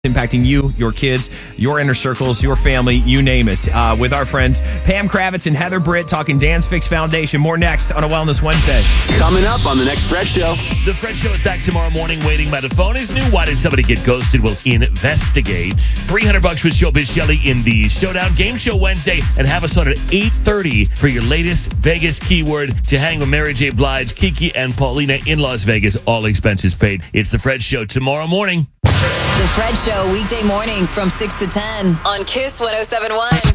impacting you, your kids, your inner circles, your family, you name it. With our friends Pam Kravitz and Heather Britt talking Dan's Fix Foundation. More next on a Wellness Wednesday. Coming up on the next Fred Show. The Fred Show is back tomorrow morning. Waiting by the phone is new. Why did somebody get ghosted? We'll investigate. $300 with Showbiz Shelley in the Showdown Game Show Wednesday. And have us on at 8:30 for your latest Vegas keyword to hang with Mary J. Blige, Kiki, and Paulina in Las Vegas. All expenses paid. It's the Fred Show tomorrow morning. The Fred Show, weekday mornings from 6 to 10 on KISS 107.1.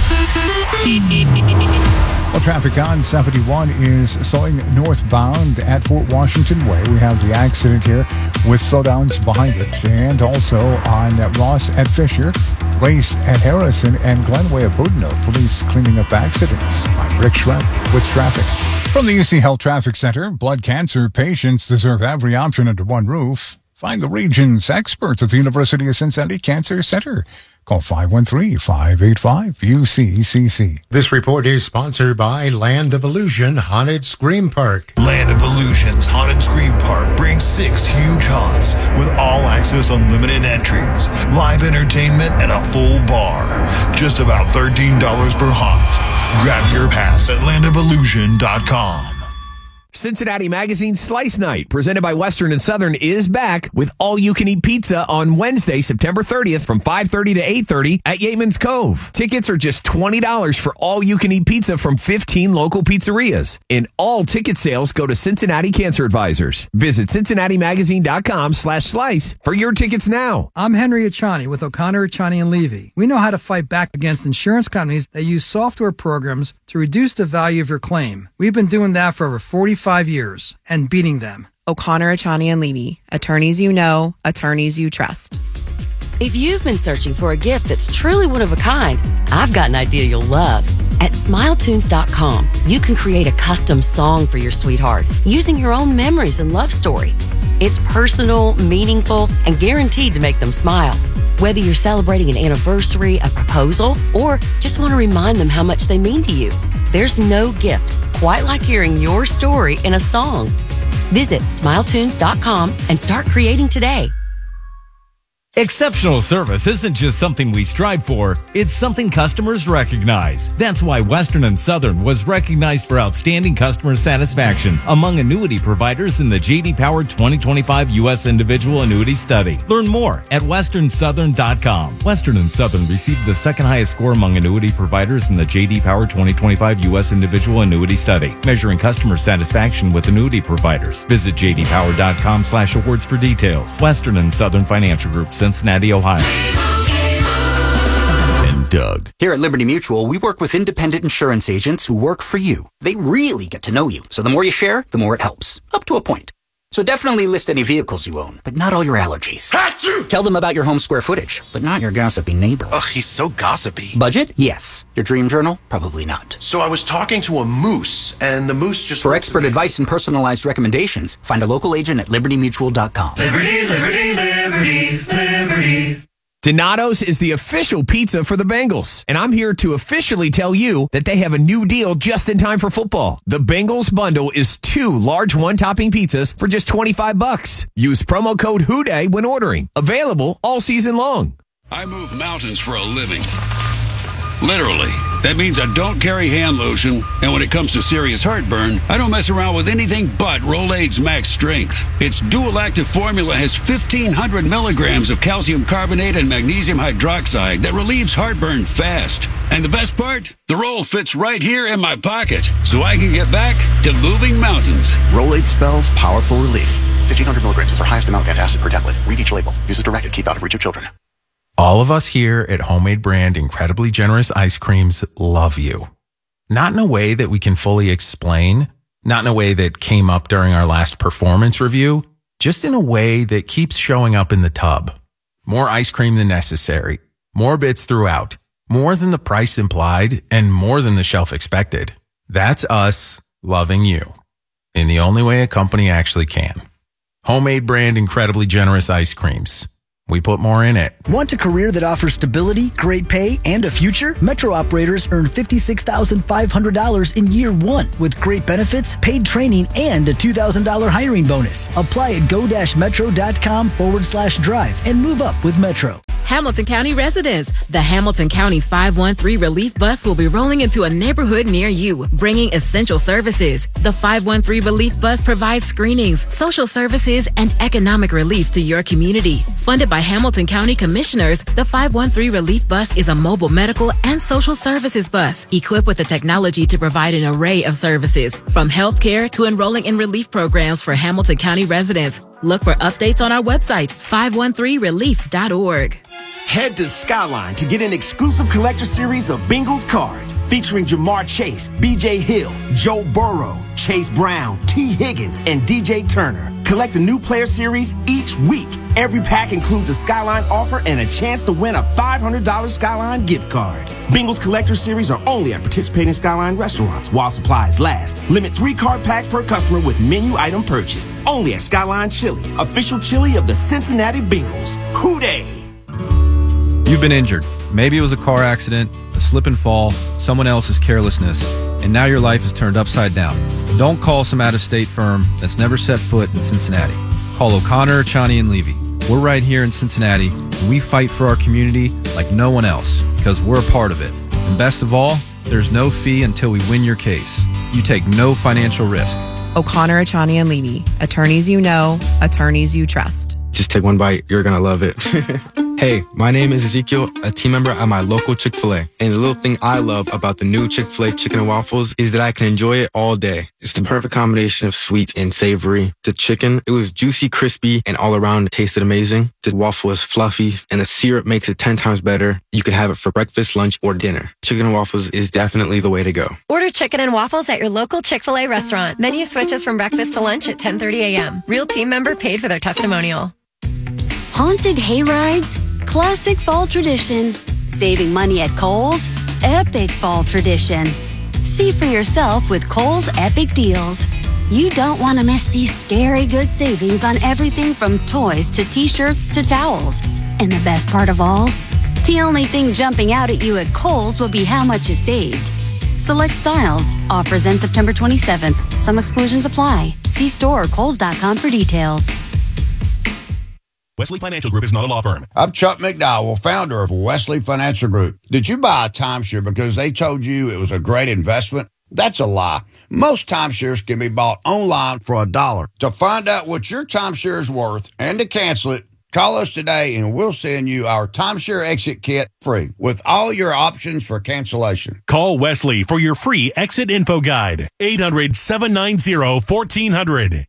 Well, traffic on 71 is slowing northbound at Fort Washington Way. We have the accident here with slowdowns behind it. And also on Ross at Fisher, Lace at Harrison, and Glenway at Boudinot. Police cleaning up accidents. I'm Rick Schrepp with traffic. From the UC Health Traffic Center, blood cancer patients deserve every option under one roof. Find the region's experts at the University of Cincinnati Cancer Center. Call 513-585-UCCC. This report is sponsored by Land of Illusion Haunted Scream Park. Land of Illusion's Haunted Scream Park brings 6 huge haunts with all-access unlimited entries, live entertainment, and a full bar. Just about $13 per haunt. Grab your pass at landofillusion.com. Cincinnati Magazine Slice Night, presented by Western and Southern, is back with all-you-can-eat pizza on Wednesday, September 30th from 5:30 to 8:30 at Yeatman's Cove. Tickets are just $20 for all-you-can-eat pizza from 15 local pizzerias. And all ticket sales go to Cincinnati Cancer Advisors. Visit CincinnatiMagazine.com/slice for your tickets now. I'm Henry Achani with O'Connor, Achani & Levy. We know how to fight back against insurance companies that use software programs to reduce the value of your claim. We've been doing that for over 45 years and beating them. O'Connor, Achani & Levy. Attorneys you know, attorneys you trust. If you've been searching for a gift that's truly one of a kind, I've got an idea you'll love. At SmileTunes.com, you can create a custom song for your sweetheart using your own memories and love story. It's personal, meaningful, and guaranteed to make them smile. Whether you're celebrating an anniversary, a proposal, or just want to remind them how much they mean to you, there's no gift quite like hearing your story in a song. Visit SmileTunes.com and start creating today. Exceptional service isn't just something we strive for, it's something customers recognize. That's why Western and Southern was recognized for outstanding customer satisfaction among annuity providers in the J.D. Power 2025 U.S. Individual Annuity Study. Learn more at westernsouthern.com. Western and Southern received the second highest score among annuity providers in the J.D. Power 2025 U.S. Individual Annuity Study, measuring customer satisfaction with annuity providers. Visit jdpower.com/awards for details. Western and Southern Financial Group, Cincinnati, Ohio. And Doug. Here at Liberty Mutual, we work with independent insurance agents who work for you. They really get to know you. So the more you share, the more it helps. Up to a point. So definitely list any vehicles you own, but not all your allergies. Achoo! Tell them about your home square footage, but not your gossipy neighbor. Ugh, he's so gossipy. Budget? Yes. Your dream journal? Probably not. So I was talking to a moose, and the moose just... For expert advice and personalized recommendations, find a local agent at libertymutual.com. Liberty, liberty, liberty, liberty. Donato's is the official pizza for the Bengals, and I'm here to officially tell you that they have a new deal just in time for football. The Bengals bundle is 2 large one-topping pizzas for just $25. Use promo code HOODAY when ordering. Available all season long. I move mountains for a living. Literally. That means I don't carry hand lotion, and when it comes to serious heartburn, I don't mess around with anything but Rolaids Max Strength. Its dual-active formula has 1,500 milligrams of calcium carbonate and magnesium hydroxide that relieves heartburn fast. And the best part? The roll fits right here in my pocket, so I can get back to moving mountains. Rolaids spells powerful relief. 1,500 milligrams is our highest amount of antacid per tablet. Read each label. Use as directed. Keep out of reach of children. All of us here at Homemade Brand Incredibly Generous Ice Creams love you. Not in a way that we can fully explain, not in a way that came up during our last performance review, just in a way that keeps showing up in the tub. More ice cream than necessary, more bits throughout, more than the price implied, and more than the shelf expected. That's us loving you in the only way a company actually can. Homemade Brand Incredibly Generous Ice Creams. we put more in it. Want a career that offers stability, great pay, and a future? Metro operators earn $56,500 in year one with great benefits, paid training, and a $2,000 hiring bonus. Apply at go-metro.com/drive and move up with Metro. Hamilton County residents, the Hamilton County 513 Relief Bus will be rolling into a neighborhood near you, bringing essential services. The 513 Relief Bus provides screenings, social services, and economic relief to your community. Funded by Hamilton County Commissioners, the 513 Relief Bus is a mobile medical and social services bus equipped with the technology to provide an array of services, from healthcare to enrolling in relief programs for Hamilton County residents. Look for updates on our website, 513relief.org. Head to Skyline to get an exclusive collector series of Bengals cards featuring Jamar Chase, BJ Hill, Joe Burrow, Chase Brown, T. Higgins, and DJ Turner. Collect a new player series each week. Every pack includes a Skyline offer and a chance to win a $500 Skyline gift card. Bengals collector series are only at participating Skyline restaurants while supplies last. Limit 3 card packs per customer with menu item purchase. Only at Skyline Chili, official chili of the Cincinnati Bengals. Hoo-day! You've been injured. Maybe it was a car accident, a slip and fall, someone else's carelessness, and now your life is turned upside down. Don't call some out-of-state firm that's never set foot in Cincinnati. Call O'Connor, Chani, and Levy. We're right here in Cincinnati, and we fight for our community like no one else because we're a part of it. And best of all, there's no fee until we win your case. You take no financial risk. O'Connor, Chani, and Levy. Attorneys you know, attorneys you trust. Just take one bite. You're going to love it. Hey, my name is Ezekiel, a team member at my local Chick-fil-A. And the little thing I love about the new Chick-fil-A chicken and waffles is that I can enjoy it all day. It's the perfect combination of sweet and savory. The chicken, it was juicy, crispy, and all around it tasted amazing. The waffle is fluffy, and the syrup makes it 10 times better. You can have it for breakfast, lunch, or dinner. Chicken and waffles is definitely the way to go. Order chicken and waffles at your local Chick-fil-A restaurant. Menu switches from breakfast to lunch at 10:30 a.m. Real team member paid for their testimonial. Haunted hayrides? Classic fall tradition. Saving money at Kohl's? Epic fall tradition. See for yourself with Kohl's Epic Deals. You don't want to miss these scary good savings on everything from toys to t-shirts to towels. And the best part of all? The only thing jumping out at you at Kohl's will be how much you saved. Select styles. Offers end September 27th. Some exclusions apply. See store or Kohls.com for details. Wesley Financial Group is not a law firm. I'm Chuck McDowell, founder of Wesley Financial Group. Did you buy a timeshare because they told you it was a great investment? That's a lie. Most timeshares can be bought online for $1. To find out what your timeshare is worth and to cancel it, call us today and we'll send you our timeshare exit kit free with all your options for cancellation. Call Wesley for your free exit info guide. 800-790-1400.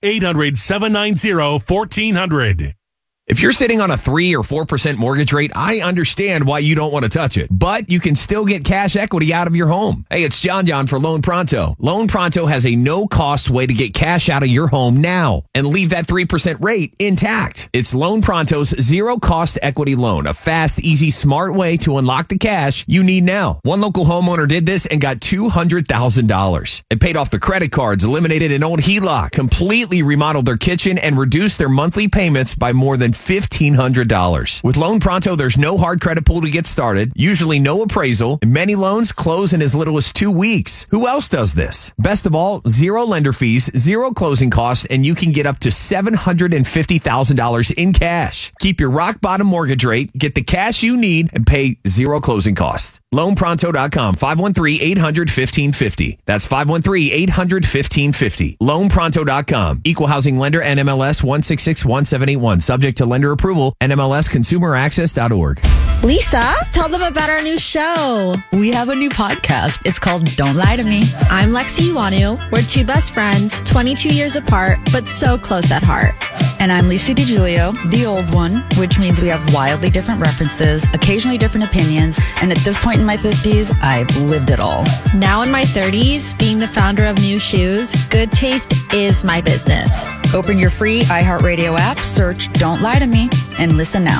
800-790-1400. If you're sitting on a 3 or 4% mortgage rate, I understand why you don't want to touch it, but you can still get cash equity out of your home. Hey, it's John for Loan Pronto. Loan Pronto has a no-cost way to get cash out of your home now and leave that 3% rate intact. It's Loan Pronto's zero-cost equity loan, a fast, easy, smart way to unlock the cash you need now. One local homeowner did this and got $200,000. It paid off their credit cards, eliminated an old HELOC, completely remodeled their kitchen, and reduced their monthly payments by more than $1,500. With Loan Pronto, there's no hard credit pull to get started, usually no appraisal, and many loans close in as little as 2 weeks. Who else does this? Best of all, zero lender fees, zero closing costs, and you can get up to $750,000 in cash. Keep your rock bottom mortgage rate, get the cash you need, and pay zero closing costs. LoanPronto.com, 513-800-1550. That's 513-800-1550. LoanPronto.com. Equal housing lender, NMLS 1661781. Subject to lender approval, NMLSconsumeraccess.org. Lisa, tell them about our new show. We have a new podcast. It's called Don't Lie to Me. I'm Lexi Iwanu. We're two best friends, 22 years apart, but so close at heart. And I'm Lisa DiGiulio, the old one, which means we have wildly different references, occasionally different opinions, and at this point in my 50s, I've lived it all. Now in my 30s, being the founder of New Shoes, good taste is my business. Open your free iHeartRadio app, search Don't Lie to Me, and listen now.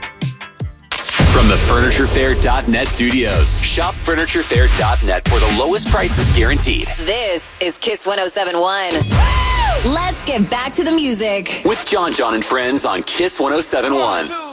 From the FurnitureFair.net studios, shop FurnitureFair.net for the lowest prices guaranteed. This is Kiss 107.1. Let's get back to the music. With John and Friends on Kiss 107.1.